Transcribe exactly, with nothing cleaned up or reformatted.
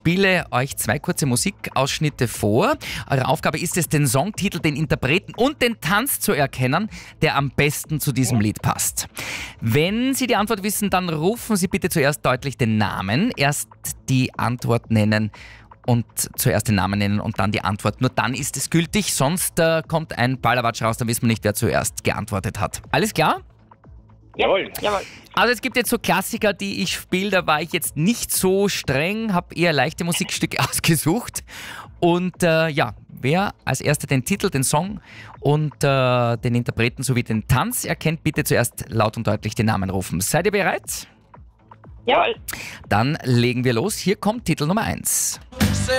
spiele euch zwei kurze Musikausschnitte vor. Eure Aufgabe ist es, den Songtitel, den Interpreten und den Tanz zu erkennen, der am besten zu diesem Lied passt. Wenn Sie die Antwort wissen, dann rufen Sie bitte zuerst deutlich den Namen, erst die Antwort nennen und zuerst den Namen nennen und dann die Antwort. Nur dann ist es gültig, sonst äh, kommt ein Ballerwatsch raus, dann wissen wir nicht, wer zuerst geantwortet hat. Alles klar? Jawohl. Jawohl. Also es gibt jetzt so Klassiker, die ich spiele, da war ich jetzt nicht so streng, habe eher leichte Musikstücke ausgesucht. Und äh, ja, wer als erster den Titel, den Song und äh, den Interpreten sowie den Tanz erkennt, bitte zuerst laut und deutlich den Namen rufen. Seid ihr bereit? Jawohl. Dann legen wir los. Hier kommt Titel Nummer eins.